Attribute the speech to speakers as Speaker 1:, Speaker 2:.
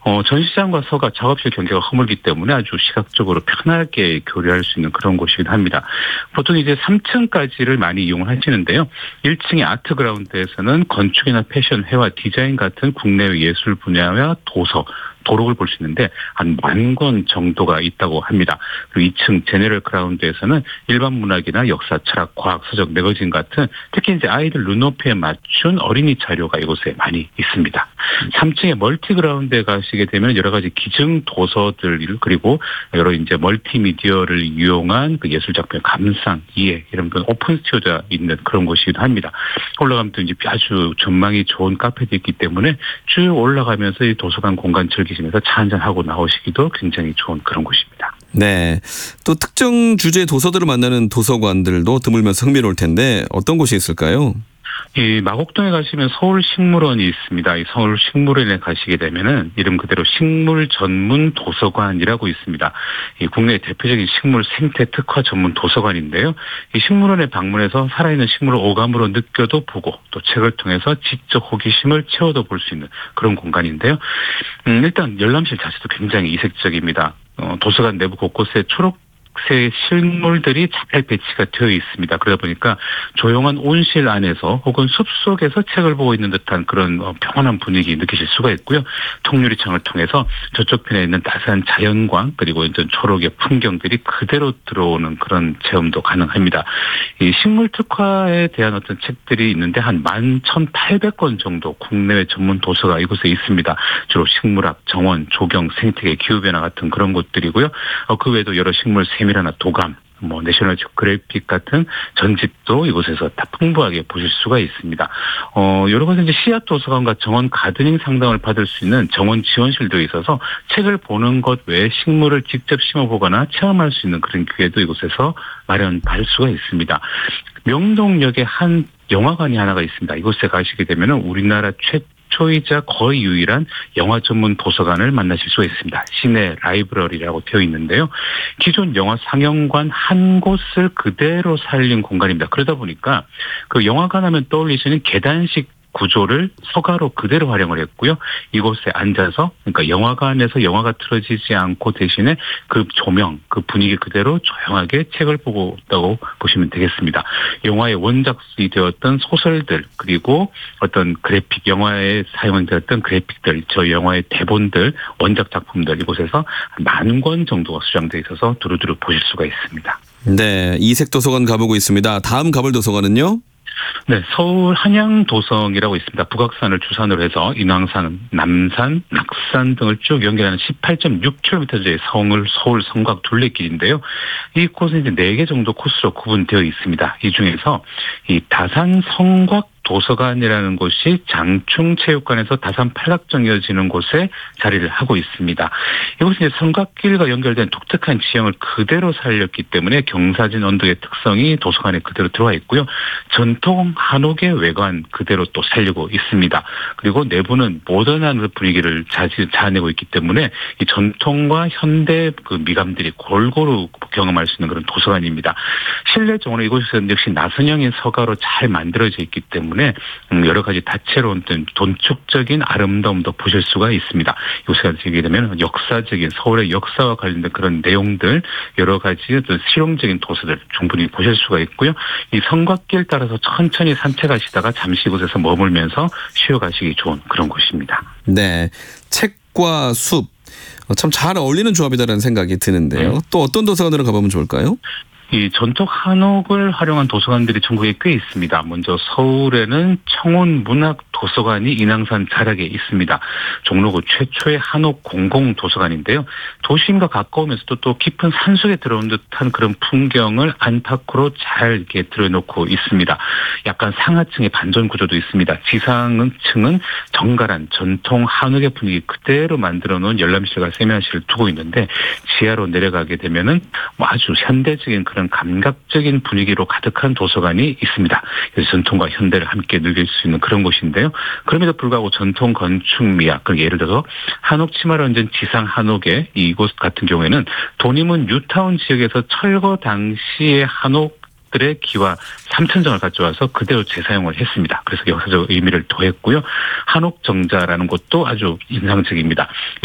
Speaker 1: 전시장과 서가 작업실 경계가 허물기 때문에 아주 시각적으로 편하게 교류할 수 있는 그런 곳이기도 합니다. 보통 이제 3층까지를 많이 이용을 하시는데요. 1층의 아트그라운드에서는 건축이나 패션, 회화, 디자인 같은 국내외 예술 분야와 도록을 볼 수 있는데 한 10,000권 정도가 있다고 합니다. 그리고 2층 제네럴 그라운드에서는 일반 문학이나 역사, 철학, 과학, 서적, 매거진 같은 특히 이제 아이들 눈높이에 맞춘 어린이 자료가 이곳에 많이 있습니다. 3층의 멀티 그라운드에 가시게 되면 여러 가지 기증 도서들 그리고 여러 이제 멀티미디어를 이용한 그 예술 작품의 감상, 이해 이런 그 오픈 스튜디오가 있는 그런 곳이기도 합니다. 올라가면 또 이제 아주 전망이 좋은 카페도 있기 때문에 쭉 올라가면서 이 도서관 공간 즐기시면서 차 한잔 하고 나오시기도 굉장히 좋은 그런 곳입니다.
Speaker 2: 네. 또 특정 주제 도서들을 만나는 도서관들도 드물면서 흥미로울 텐데 어떤 곳이 있을까요?
Speaker 1: 이 마곡동에 가시면 서울식물원이 있습니다. 이 서울식물원에 가시게 되면은 이름 그대로 식물 전문 도서관이라고 있습니다. 이 국내 대표적인 식물 생태 특화 전문 도서관인데요. 이 식물원에 방문해서 살아있는 식물을 오감으로 느껴도 보고 또 책을 통해서 직접 호기심을 채워도 볼 수 있는 그런 공간인데요. 일단 열람실 자체도 굉장히 이색적입니다. 도서관 내부 곳곳에 초록색 식물들이 잘 배치가 되어 있습니다. 그러다 보니까 조용한 온실 안에서 혹은 숲속에서 책을 보고 있는 듯한 그런 평온한 분위기 느끼실 수가 있고요. 통유리창을 통해서 저쪽 편에 있는 따스한 자연광 그리고 이제 초록의 풍경들이 그대로 들어오는 그런 체험도 가능합니다. 이 식물 특화에 대한 어떤 책들이 있는데 한 11,800권 정도 국내외 전문 도서가 이곳에 있습니다. 주로 식물학, 정원, 조경, 생태계, 기후변화 같은 그런 곳들이고요. 그 외에도 여러 식물 세밀화나 도감, 내셔널 지오그래픽 같은 전집도 이곳에서 다 풍부하게 보실 수가 있습니다. 여러 가지 이제 씨앗 도서관과 정원 가드닝 상담을 받을 수 있는 정원 지원실도 있어서 책을 보는 것 외에 식물을 직접 심어보거나 체험할 수 있는 그런 기회도 이곳에서 마련할 수가 있습니다. 명동역에 한 영화관이 하나가 있습니다. 이곳에 가시게 되면 우리나라 최초이자 거의 유일한 영화 전문 도서관을 만나실 수가 있습니다. 시내 라이브러리라고 되어 있는데요. 기존 영화 상영관 한 곳을 그대로 살린 공간입니다. 그러다 보니까 그 영화관 하면 떠올리시는 계단식 구조를 서가로 그대로 활용을 했고요. 이곳에 앉아서 그러니까 영화관에서 영화가 틀어지지 않고 대신에 그 조명, 그 분위기 그대로 조용하게 책을 보고 있다고 보시면 되겠습니다. 영화의 원작이 되었던 소설들 그리고 어떤 그래픽, 영화에 사용되었던 그래픽들, 저 영화의 대본들, 원작 작품들 이곳에서 10,000권 정도가 수장되어 있어서 두루두루 보실 수가 있습니다.
Speaker 2: 네, 이색 도서관 가보고 있습니다. 다음 가볼 도서관은요?
Speaker 1: 네, 서울 한양도성이라고 있습니다. 북악산을 주산으로 해서 인왕산, 남산, 낙산 등을 쭉 연결하는 18.6km의 서울 성곽 둘레길인데요. 이 코스는 이제 4개 정도 코스로 구분되어 있습니다. 이 중에서 이 다산 성곽 도서관이라는 곳이 장충체육관에서 다산 팔각정 이어지는 곳에 자리를 하고 있습니다. 이곳은 이제 성곽길과 연결된 독특한 지형을 그대로 살렸기 때문에 경사진 언덕의 특성이 도서관에 그대로 들어와 있고요. 전통 한옥의 외관 그대로 또 살리고 있습니다. 그리고 내부는 모던한 분위기를 자아내고 있기 때문에 이 전통과 현대 그 미감들이 골고루 경험할 수 있는 그런 도서관입니다. 실내적으로 이곳에서는 역시 나선형인 서가로 잘 만들어져 있기 때문에 여러 가지 다채로운 돈축적인 아름다움도 보실 수가 있습니다. 이곳에 가시게 되면 역사적인 서울의 역사와 관련된 그런 내용들 여러 가지 실용적인 도서들 충분히 보실 수가 있고요. 이 성곽길 따라서 천천히 산책하시다가 잠시 이곳에서 머물면서 쉬어가시기 좋은 그런 곳입니다.
Speaker 2: 네, 책과 숲 참 잘 어울리는 조합이다라는 생각이 드는데요. 또 어떤 도서관으로 가보면 좋을까요?
Speaker 1: 이 전통 한옥을 활용한 도서관들이 전국에 꽤 있습니다. 먼저 서울에는 청운문학도서관이 인왕산 자락에 있습니다. 종로구 최초의 한옥 공공도서관인데요. 도심과 가까우면서도 또 깊은 산속에 들어온 듯한 그런 풍경을 안팎으로 잘 이렇게 들여놓고 있습니다. 약간 상하층의 반전 구조도 있습니다. 지상층은 정갈한 전통 한옥의 분위기 그대로 만들어 놓은 열람실과 세미나실을 두고 있는데 지하로 내려가게 되면은 아주 현대적인 그런 감각적인 분위기로 가득한 도서관이 있습니다. 그래서 전통과 현대를 함께 즐길 수 있는 그런 곳인데요. 그럼에도 불구하고 전통 건축 미학, 예를 들어서 한옥 치마를 얹은 지상 한옥의 이곳 같은 경우에는 돈이문 뉴타운 지역에서 철거 당시의 한옥 들의 기와 삼천정을 가져와서 그대로 재사용을 했습니다. 그래서 역사적 의미를 더했고요. 한옥정자라는 곳도 아주 인상적입니다.